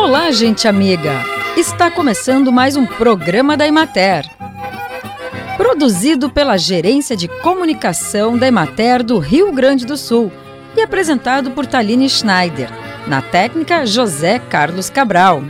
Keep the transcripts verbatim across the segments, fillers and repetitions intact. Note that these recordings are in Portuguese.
Olá, gente amiga! Está começando mais um programa da Emater. Produzido pela Gerência de Comunicação da Emater do Rio Grande do Sul e apresentado por Thaline Schneider. Na técnica, José Carlos Cabral.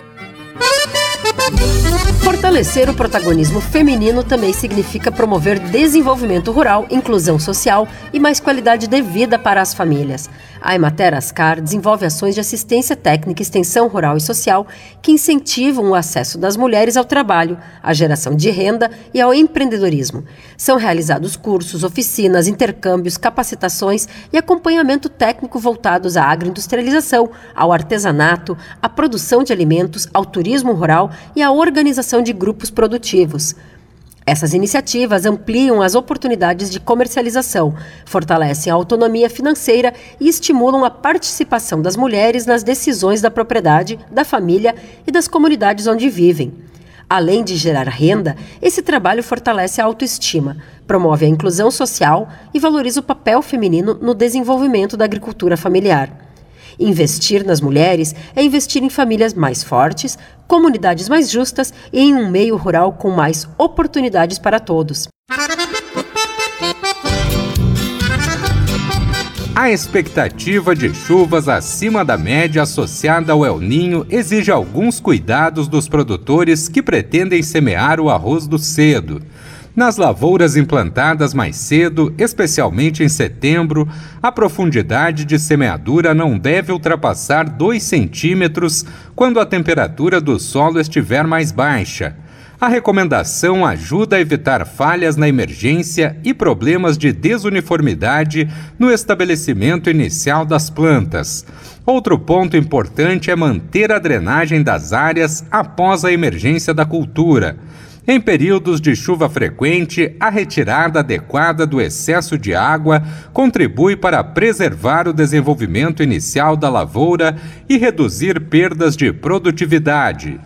Fortalecer o protagonismo feminino também significa promover desenvolvimento rural, inclusão social e mais qualidade de vida para as famílias. A Emater Ascar desenvolve ações de assistência técnica, extensão rural e social que incentivam o acesso das mulheres ao trabalho, à geração de renda e ao empreendedorismo. São realizados cursos, oficinas, intercâmbios, capacitações e acompanhamento técnico voltados à agroindustrialização, ao artesanato, à produção de alimentos, ao turismo rural e à organização de grupos produtivos. Essas iniciativas ampliam as oportunidades de comercialização, fortalecem a autonomia financeira e estimulam a participação das mulheres nas decisões da propriedade, da família e das comunidades onde vivem. Além de gerar renda, esse trabalho fortalece a autoestima, promove a inclusão social e valoriza o papel feminino no desenvolvimento da agricultura familiar. Investir nas mulheres é investir em famílias mais fortes, comunidades mais justas e em um meio rural com mais oportunidades para todos. A expectativa de chuvas acima da média associada ao El Niño exige alguns cuidados dos produtores que pretendem semear o arroz do cedo. Nas lavouras implantadas mais cedo, especialmente em setembro, a profundidade de semeadura não deve ultrapassar dois centímetros quando a temperatura do solo estiver mais baixa. A recomendação ajuda a evitar falhas na emergência e problemas de desuniformidade no estabelecimento inicial das plantas. Outro ponto importante é manter a drenagem das áreas após a emergência da cultura. Em períodos de chuva frequente, a retirada adequada do excesso de água contribui para preservar o desenvolvimento inicial da lavoura e reduzir perdas de produtividade.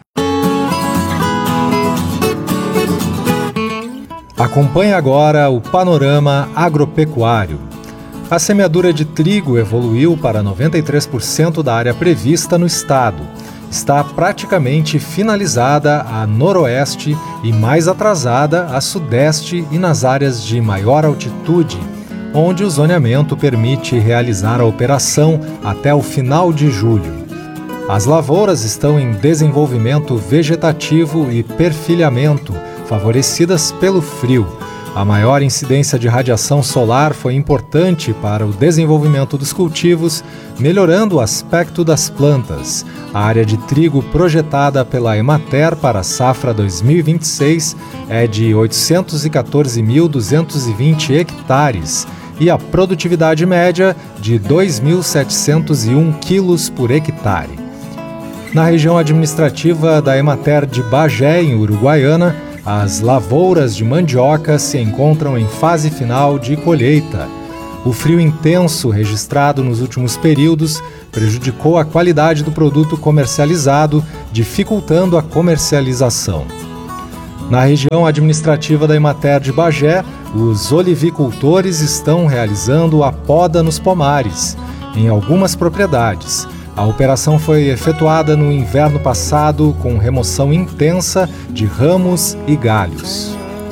Acompanhe agora o panorama agropecuário. A semeadura de trigo evoluiu para noventa e três por cento da área prevista no estado. Está praticamente finalizada a noroeste e mais atrasada a sudeste e nas áreas de maior altitude, onde o zoneamento permite realizar a operação até o final de julho. As lavouras estão em desenvolvimento vegetativo e perfilhamento, favorecidas pelo frio. A maior incidência de radiação solar foi importante para o desenvolvimento dos cultivos, melhorando o aspecto das plantas. A área de trigo projetada pela Emater para a safra dois mil e vinte e seis é de oitocentos e quatorze mil duzentos e vinte hectares e a produtividade média de dois mil setecentos e um quilos por hectare. Na região administrativa da Emater de Bagé, em Uruguaiana, as lavouras de mandioca se encontram em fase final de colheita. O frio intenso registrado nos últimos períodos prejudicou a qualidade do produto comercializado, dificultando a comercialização. Na região administrativa da Emater de Bagé, os olivicultores estão realizando a poda nos pomares, em algumas propriedades. A operação foi efetuada no inverno passado com remoção intensa de ramos e galhos.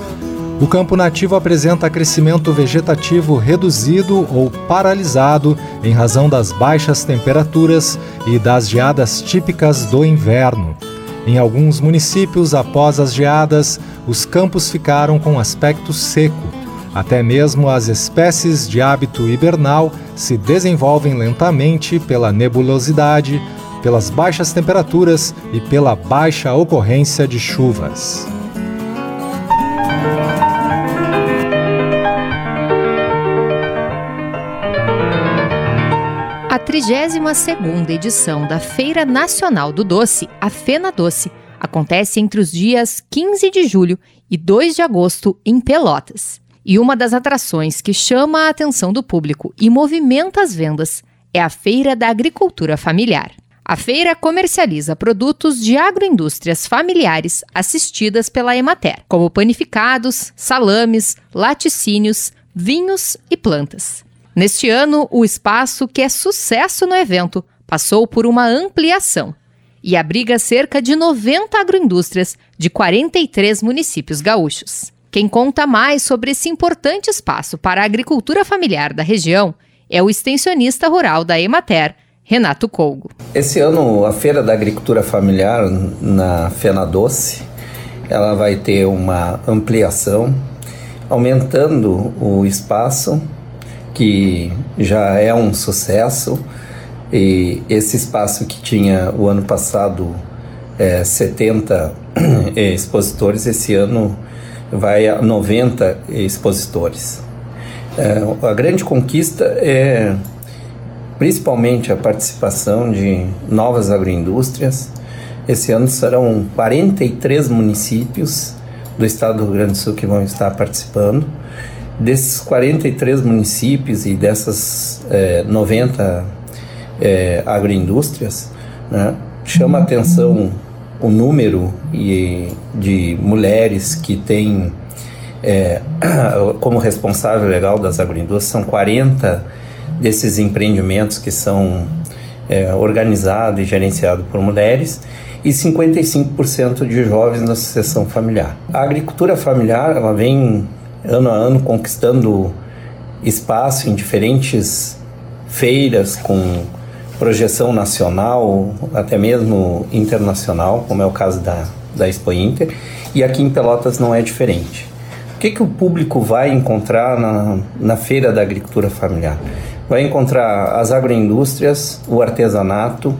O campo nativo apresenta crescimento vegetativo reduzido ou paralisado em razão das baixas temperaturas e das geadas típicas do inverno. Em alguns municípios, após as geadas, os campos ficaram com aspecto seco. Até mesmo as espécies de hábito hibernal se desenvolvem lentamente pela nebulosidade, pelas baixas temperaturas e pela baixa ocorrência de chuvas. A trigésima segunda edição da Feira Nacional do Doce, a FenaDoce, acontece entre os dias quinze de julho e dois de agosto em Pelotas. E uma das atrações que chama a atenção do público e movimenta as vendas é a Feira da Agricultura Familiar. A feira comercializa produtos de agroindústrias familiares assistidas pela Emater, como panificados, salames, laticínios, vinhos e plantas. Neste ano, o espaço, que é sucesso no evento, passou por uma ampliação. e abriga cerca de noventa agroindústrias de quarenta e três municípios gaúchos. Quem conta mais sobre esse importante espaço para a agricultura familiar da região é o extensionista rural da Emater, Renato Colgo. Esse ano, a Feira da Agricultura Familiar na FenaDoce, ela vai ter uma ampliação, aumentando o espaço, que já é um sucesso. E esse espaço que tinha o ano passado é, setenta expositores, esse ano vai a noventa expositores. É, a grande conquista é principalmente a participação de novas agroindústrias. Esse ano serão quarenta e três municípios do estado do Rio Grande do Sul que vão estar participando. Desses quarenta e três municípios e dessas é, noventa é, agroindústrias, né, chama a atenção o número e, de mulheres que têm é, como responsável legal das agroindústrias. São quarenta desses empreendimentos que são é, organizados e gerenciados por mulheres e cinquenta e cinco por cento de jovens na sucessão familiar. A agricultura familiar, ela vem ano a ano conquistando espaço em diferentes feiras com projeção nacional, até mesmo internacional, como é o caso da, da Expo Inter, e aqui em Pelotas não é diferente. O que, que o público vai encontrar na, na Feira da Agricultura Familiar? Vai encontrar as agroindústrias, o artesanato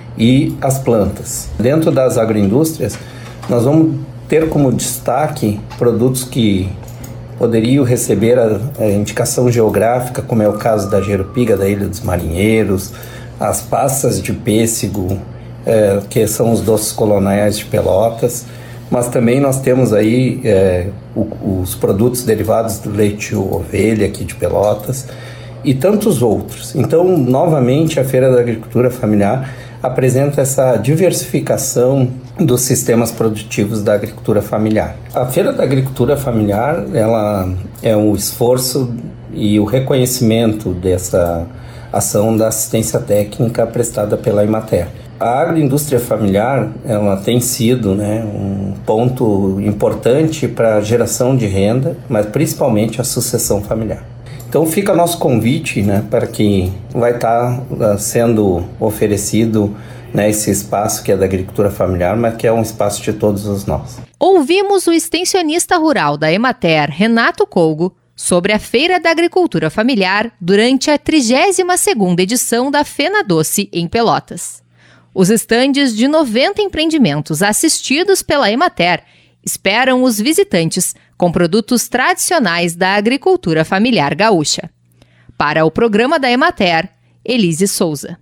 e as plantas. Dentro das agroindústrias, nós vamos ter como destaque produtos que poderiam receber a, a indicação geográfica, como é o caso da jerupiga da Ilha dos Marinheiros, as passas de pêssego, é, que são os doces coloniais de Pelotas, mas também nós temos aí é, o, os produtos derivados do leite ovelha aqui de Pelotas e tantos outros. Então, novamente, a Feira da Agricultura Familiar apresenta essa diversificação dos sistemas produtivos da agricultura familiar. A Feira da Agricultura Familiar, ela é um esforço e o reconhecimento dessa ação da assistência técnica prestada pela Emater. A agroindústria familiar, ela tem sido, né, um ponto importante para a geração de renda, mas principalmente a sucessão familiar. Então fica nosso convite, né, para que vai estar uh, sendo oferecido, né, esse espaço que é da agricultura familiar, mas que é um espaço de todos os nós. Ouvimos o extensionista rural da Emater, Renato Colgo, sobre a Feira da Agricultura Familiar durante a trigésima segunda edição da FenaDoce em Pelotas. Os estandes de noventa empreendimentos assistidos pela Emater esperam os visitantes com produtos tradicionais da agricultura familiar gaúcha. Para o programa da Emater, Elise Souza.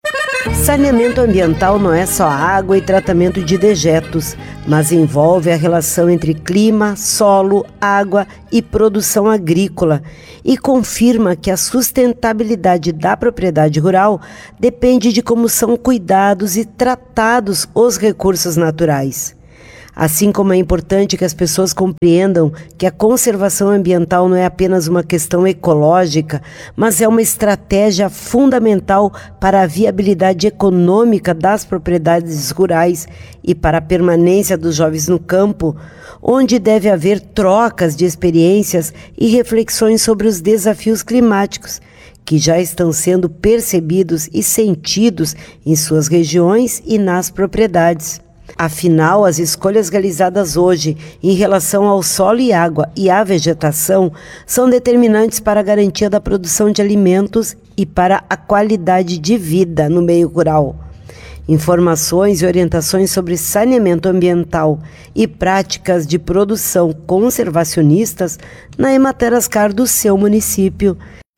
Saneamento ambiental não é só água e tratamento de dejetos, mas envolve a relação entre clima, solo, água e produção agrícola e confirma que a sustentabilidade da propriedade rural depende de como são cuidados e tratados os recursos naturais. Assim como é importante que as pessoas compreendam que a conservação ambiental não é apenas uma questão ecológica, mas é uma estratégia fundamental para a viabilidade econômica das propriedades rurais e para a permanência dos jovens no campo, onde deve haver trocas de experiências e reflexões sobre os desafios climáticos, que já estão sendo percebidos e sentidos em suas regiões e nas propriedades. Afinal, as escolhas realizadas hoje em relação ao solo e água e à vegetação são determinantes para a garantia da produção de alimentos e para a qualidade de vida no meio rural. Informações e orientações sobre saneamento ambiental e práticas de produção conservacionistas na Emater Ascar do seu município.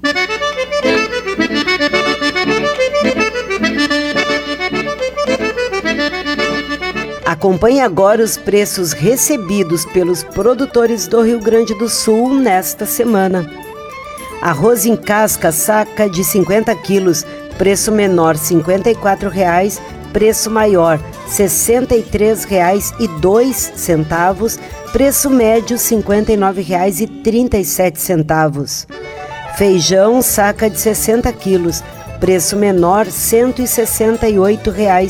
Acompanhe agora os preços recebidos pelos produtores do Rio Grande do Sul nesta semana. Arroz em casca, saca de cinquenta quilos, preço menor cinquenta e quatro reais, preço maior sessenta e três reais e dois centavos, preço médio cinquenta e nove reais e trinta e sete centavos. Feijão, saca de sessenta quilos, preço menor cento e sessenta e oito reais,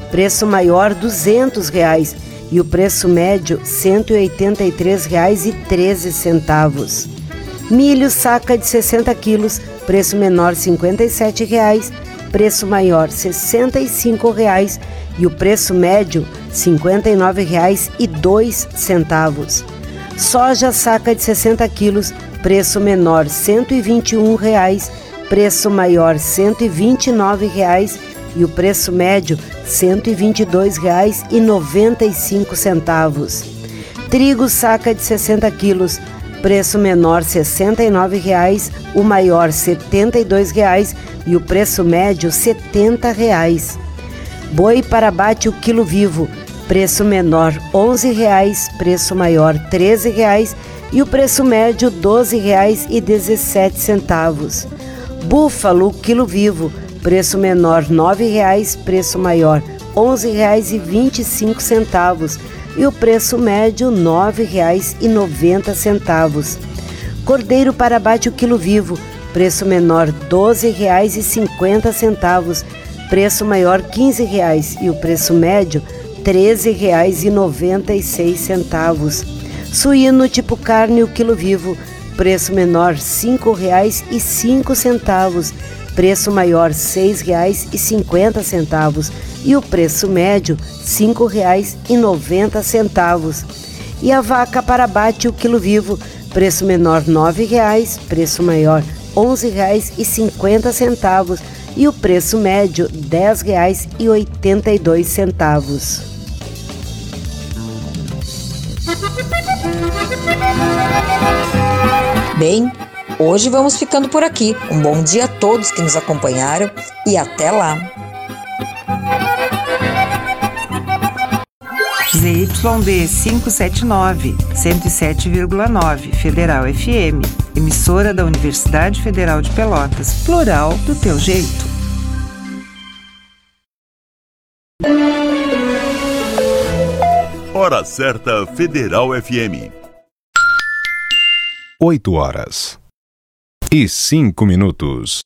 preço maior duzentos reais e o preço médio cento e oitenta e três reais e treze centavos. Milho saca de sessenta quilos, preço menor cinquenta e sete reais, preço maior sessenta e cinco reais e o preço médio cinquenta e nove reais e dois centavos. Soja saca de sessenta quilos, preço menor cento e vinte e um reais, preço maior cento e vinte e nove reais e o preço médio cento e vinte e dois reais e noventa e cinco centavos. Trigo saca de sessenta quilos, preço menor sessenta e nove reais, o maior setenta e dois reais e o preço médio setenta reais. Boi para abate o quilo vivo, preço menor onze reais, preço maior treze reais e o preço médio doze reais e dezessete centavos. Búfalo quilo vivo, preço menor nove reais, preço maior onze reais e vinte e cinco centavos e o preço médio nove reais e noventa centavos. Cordeiro para abate o quilo vivo, preço menor doze reais e cinquenta centavos, preço maior quinze reais e o preço médio treze reais e noventa e seis centavos. Suíno tipo carne o quilo vivo, preço menor cinco reais e cinco centavos, preço maior seis reais e cinquenta centavos e o preço médio cinco reais e noventa centavos. E a vaca para abate o quilo vivo, preço menor nove reais, preço maior onze reais e cinquenta centavos e o preço médio dez reais e oitenta e dois centavos. Bem, hoje vamos ficando por aqui. Um bom dia a todos que nos acompanharam e até lá! Z Y D quinhentos e setenta e nove, cento e sete vírgula nove, Federal F M, emissora da Universidade Federal de Pelotas, plural do teu jeito. Hora certa Federal F M. oito horas e cinco minutos.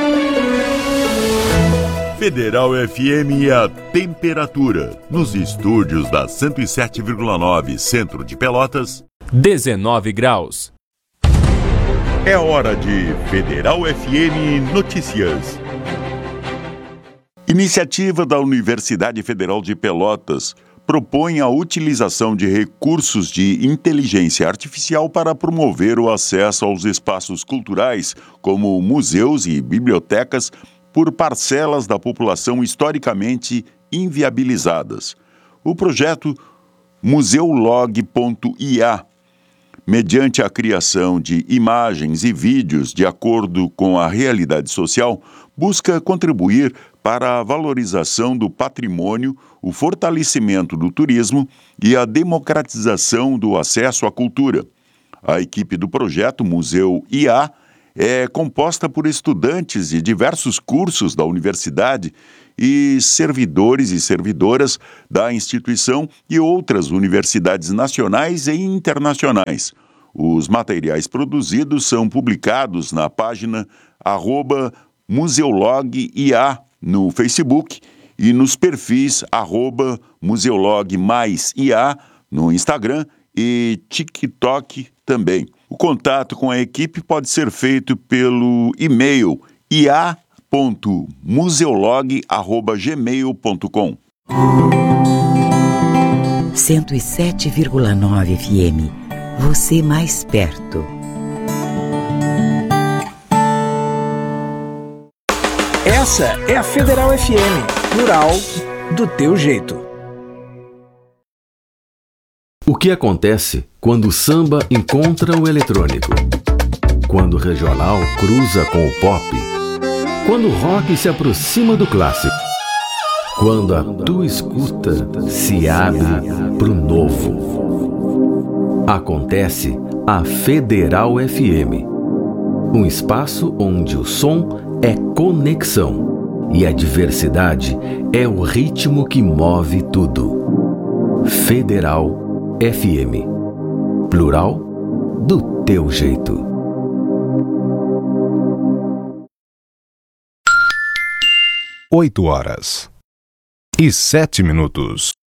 Federal F M e a temperatura. Nos estúdios da cento e sete vírgula nove Centro de Pelotas, dezenove graus. É hora de Federal F M Notícias. Iniciativa da Universidade Federal de Pelotas propõe a utilização de recursos de inteligência artificial para promover o acesso aos espaços culturais, como museus e bibliotecas, por parcelas da população historicamente inviabilizadas. O projeto museolog ponto I A, mediante a criação de imagens e vídeos de acordo com a realidade social, busca contribuir para a valorização do patrimônio, o fortalecimento do turismo e a democratização do acesso à cultura. A equipe do projeto Museu I A é composta por estudantes de diversos cursos da universidade e servidores e servidoras da instituição e outras universidades nacionais e internacionais. Os materiais produzidos são publicados na página arroba museolog I A no Facebook e nos perfis arroba museolog mais I A no Instagram e TikTok também. O contato com a equipe pode ser feito pelo e-mail i a ponto museolog arroba gmail ponto com. cento e sete vírgula nove F M. Você mais perto. Essa é a Federal F M, plural do teu jeito. O que acontece quando o samba encontra o eletrônico? Quando o regional cruza com o pop? Quando o rock se aproxima do clássico? Quando a tua escuta se abre para o novo? Acontece a Federal F M, um espaço onde o som é conexão e a diversidade é o ritmo que move tudo. Federal F M, plural do teu jeito. Oito horas e sete minutos.